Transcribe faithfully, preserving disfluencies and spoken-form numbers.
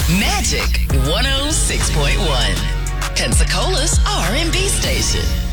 Magic one oh six point one. Pensacola's R and B station.